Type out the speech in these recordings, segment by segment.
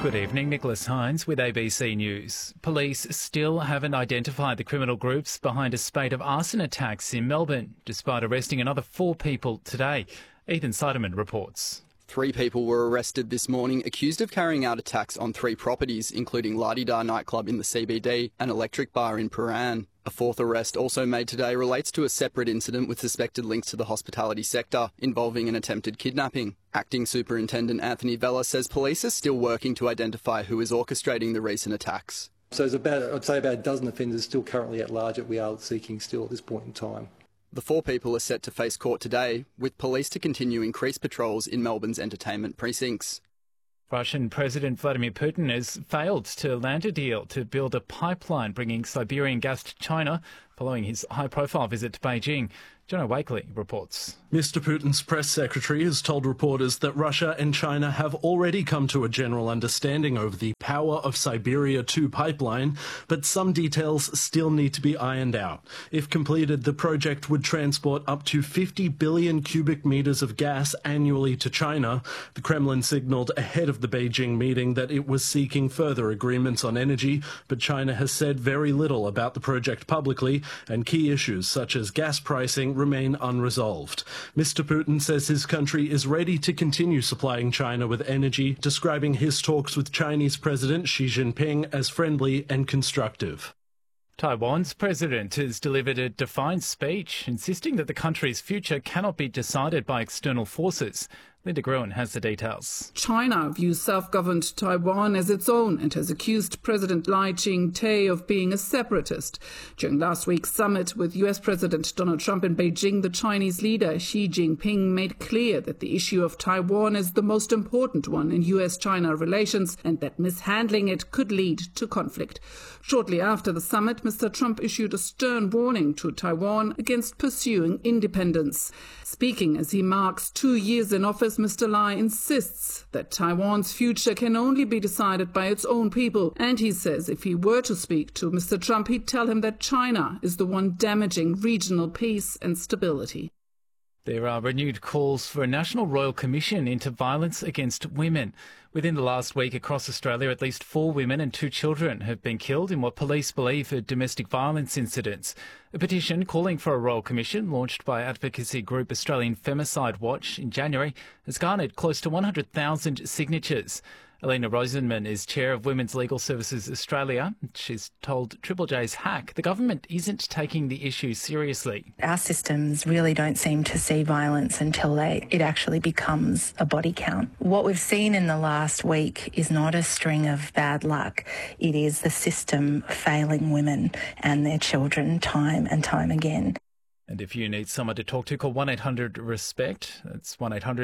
Good evening, Nicholas Hines with ABC News. Police still haven't identified the criminal groups behind a spate of arson attacks in Melbourne, despite arresting another 4 people today. Ethan Seiderman reports. 3 people were arrested this morning accused of carrying out attacks on 3 properties, including La Di Da nightclub in the CBD and Electric Bar in Prahran. A 4th arrest also made today relates to a separate incident with suspected links to the hospitality sector, involving an attempted kidnapping. Acting Superintendent Anthony Vella says police are still working to identify who is orchestrating the recent attacks. So there's about a dozen offenders still currently at large that we are seeking still at this point in time. The 4 people are set to face court today, with police to continue increased patrols in Melbourne's entertainment precincts. Russian President Vladimir Putin has failed to land a deal to build a pipeline bringing Siberian gas to China following his high-profile visit to Beijing. Jono Wakely reports. Mr. Putin's press secretary has told reporters that Russia and China have already come to a general understanding over the Power of Siberia 2 pipeline, but some details still need to be ironed out. If completed, the project would transport up to 50 billion cubic metres of gas annually to China. The Kremlin signalled ahead of the Beijing meeting that it was seeking further agreements on energy, but China has said very little about the project publicly, and key issues such as gas pricing remain unresolved. Mr. Putin says his country is ready to continue supplying China with energy, describing his talks with Chinese President Xi Jinping as friendly and constructive. Taiwan's president has delivered a defiant speech, insisting that the country's future cannot be decided by external forces. Linda Gruen has the details. China views self-governed Taiwan as its own and has accused President Lai Ching-te of being a separatist. During last week's summit with US President Donald Trump in Beijing, the Chinese leader Xi Jinping made clear that the issue of Taiwan is the most important one in US-China relations and that mishandling it could lead to conflict. Shortly after the summit, Mr. Trump issued a stern warning to Taiwan against pursuing independence. Speaking as he marks 2 years in office, Mr. Lai insists that Taiwan's future can only be decided by its own people. And he says if he were to speak to Mr. Trump, he'd tell him that China is the one damaging regional peace and stability. There are renewed calls for a National Royal Commission into violence against women. Within the last week across Australia, at least 4 women and 2 children have been killed in what police believe are domestic violence incidents. A petition calling for a Royal Commission, launched by advocacy group Australian Femicide Watch in January, has garnered close to 100,000 signatures. Alina Rosenman is chair of Women's Legal Services Australia. She's told Triple J's Hack the government isn't taking the issue seriously. Our systems really don't seem to see violence until it actually becomes a body count. What we've seen in the last week is not a string of bad luck. It is the system failing women and their children time and time again. And if you need someone to talk to, call 1-800-RESPECT. That's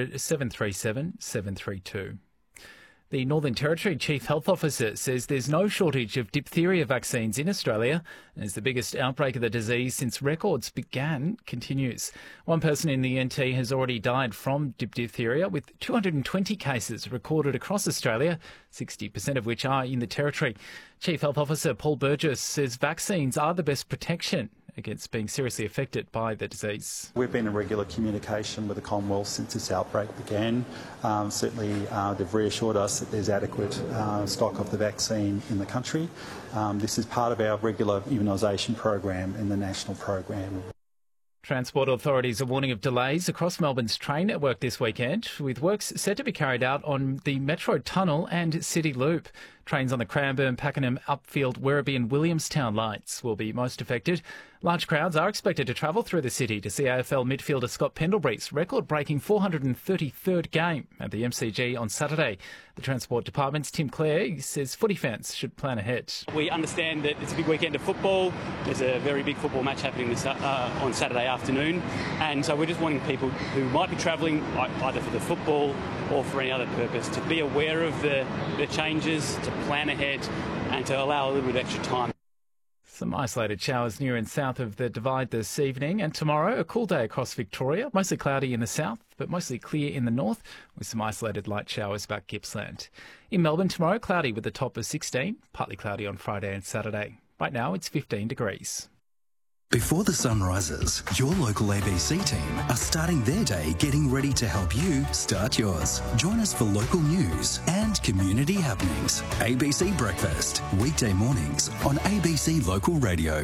1-800-737-732. The Northern Territory Chief Health Officer says there's no shortage of diphtheria vaccines in Australia as the biggest outbreak of the disease since records began continues. One person in the NT has already died from diphtheria, with 220 cases recorded across Australia, 60% of which are in the Territory. Chief Health Officer Paul Burgess says vaccines are the best protection against being seriously affected by the disease. We've been in regular communication with the Commonwealth since this outbreak began. Certainly they've reassured us that there's adequate stock of the vaccine in the country. This is part of our regular immunisation program in the national program. Transport authorities are warning of delays across Melbourne's train network this weekend, with works set to be carried out on the Metro Tunnel and City Loop. Trains on the Cranbourne, Pakenham, Upfield, Werribee and Williamstown lines will be most affected. Large crowds are expected to travel through the city to see AFL midfielder Scott Pendlebury's record-breaking 433rd game at the MCG on Saturday. The Transport Department's Tim Clare says footy fans should plan ahead. We understand that it's a big weekend of football. There's a very big football match happening on Saturday afternoon, and so we're just wanting people who might be travelling either for the football or for any other purpose to be aware of the changes, to plan ahead and to allow a little bit of extra time. Some isolated showers near and south of the Divide this evening, and tomorrow a cool day across Victoria, mostly cloudy in the south but mostly clear in the north with some isolated light showers about Gippsland. In Melbourne tomorrow, cloudy with a top of 16, partly cloudy on Friday and Saturday. Right now it's 15 degrees. Before the sun rises, your local ABC team are starting their day getting ready to help you start yours. Join us for local news and community happenings. ABC Breakfast, weekday mornings on ABC Local Radio.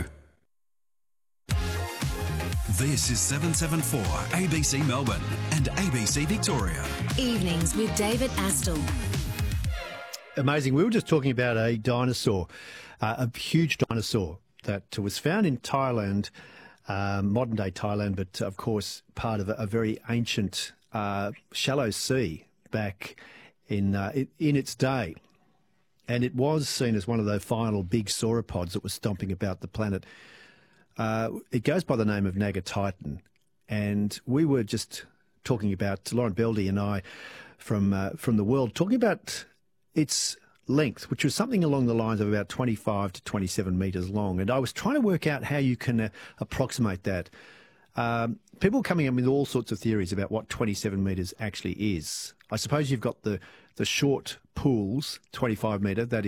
This is 774 ABC Melbourne and ABC Victoria. Evenings with David Astle. Amazing. We were just talking about a dinosaur, a huge dinosaur that was found in Thailand, modern-day Thailand, but of course part of a very ancient shallow sea back in its day. And it was seen as one of the final big sauropods that was stomping about the planet. It goes by the name of Nagatitan, and we were just talking about, Lauren Beldy and I from the World, talking about its length, which was something along the lines of about 25 to 27 metres long. And I was trying to work out how you can approximate that. People coming up with all sorts of theories about what 27 metres actually is. I suppose you've got the short pools, 25 metre, that